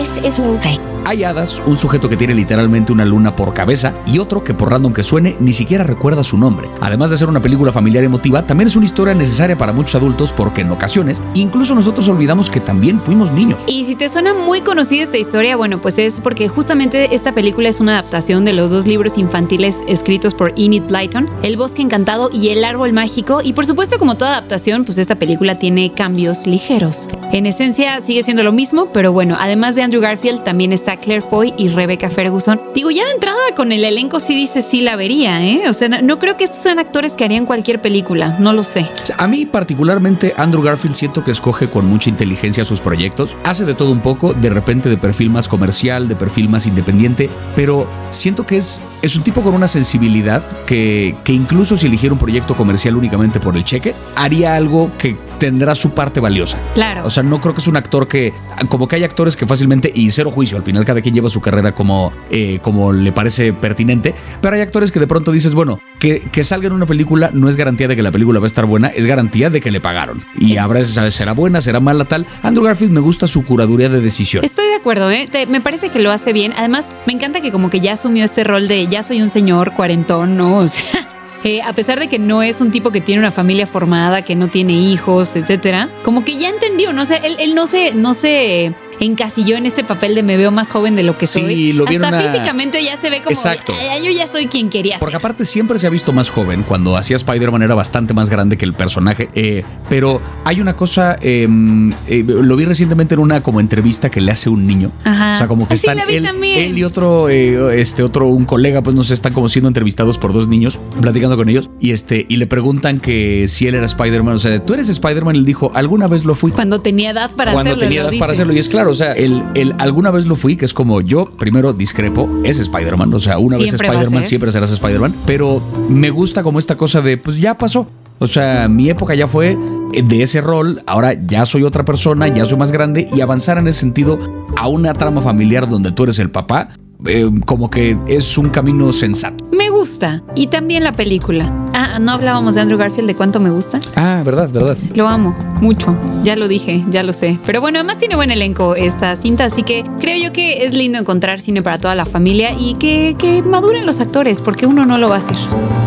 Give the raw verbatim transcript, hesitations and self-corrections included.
This is moving. Hay hadas, un sujeto que tiene literalmente una luna por cabeza y otro que por random que suene ni siquiera recuerda su nombre. Además de ser una película familiar emotiva, también es una historia necesaria para muchos adultos porque en ocasiones incluso nosotros olvidamos que también fuimos niños. Y si te suena muy conocida esta historia, bueno, pues es porque justamente esta película es una adaptación de los dos libros infantiles escritos por Enid Blyton, El bosque encantado y El árbol mágico, y por supuesto, como toda adaptación, pues esta película tiene cambios ligeros. En esencia sigue siendo lo mismo, pero bueno, además de Andrew Garfield también está Claire Foy y Rebecca Ferguson. Digo, ya de entrada con el elenco sí dices sí la vería, ¿eh? O sea, no, no creo que estos sean actores que harían cualquier película, no lo sé. O sea, a mí particularmente Andrew Garfield siento que escoge con mucha inteligencia sus proyectos, hace de todo un poco, de repente de perfil más comercial, de perfil más independiente, pero siento que es, es un tipo con una sensibilidad que, que incluso si eligiera un proyecto comercial únicamente por el cheque, haría algo que tendrá su parte valiosa. Claro. O sea, no creo que es un actor que, como que hay actores que fácilmente, y cero juicio, al final cada quien lleva su carrera como, eh, como le parece pertinente, pero hay actores que de pronto dices, bueno, que, que salga en una película no es garantía de que la película va a estar buena, es garantía de que le pagaron. Y habrá, será buena, será mala, tal. Andrew Garfield me gusta su curaduría de decisión. Estoy de acuerdo, ¿eh? Te, me parece que lo hace bien. Además, me encanta que como que ya asumió este rol de ya soy un señor cuarentón, ¿no? O sea... Eh, a pesar de que no es un tipo que tiene una familia formada, que no tiene hijos, etcétera, como que ya entendió, no sé, él, él no se, no se encasilló en este papel de me veo más joven de lo que soy. Sí, lo vieron Hasta a... físicamente ya se ve como, exacto. Ya, yo ya soy quien quería ser. Porque aparte siempre se ha visto más joven. Cuando hacía Spider-Man era bastante más grande que el personaje. Eh, pero hay una cosa, eh, eh, lo vi recientemente en una como entrevista que le hace un niño. Ajá. O sea, como que Así están la vi él, también. él y otro, eh, este otro, un colega, pues no sé, están como siendo entrevistados por dos niños, platicando con ellos. Y este, y le preguntan que si él era Spider-Man. O sea, ¿tú eres Spider-Man? Él dijo, alguna vez lo fui. Cuando tenía edad para Cuando hacerlo. Cuando tenía edad dice. para hacerlo. Y es claro, o sea, el, el alguna vez lo fui, que es como yo, primero discrepo, es Spider-Man. O sea, una Siempre vez Spider-Man, siempre serás Spider-Man. Pero me gusta como esta cosa de, pues ya pasó. O sea, mi época ya fue de ese rol, ahora ya soy otra persona, ya soy más grande, y avanzar en ese sentido a una trama familiar donde tú eres el papá, eh, como que es un camino sensato. Me gusta. Y también la película. Ah, no hablábamos de Andrew Garfield, de cuánto me gusta. Ah, verdad, verdad. Lo amo mucho, ya lo dije, ya lo sé. Pero bueno, además tiene buen elenco esta cinta, así que creo yo que es lindo encontrar cine para toda la familia y que, que maduren los actores, porque uno no lo va a hacer.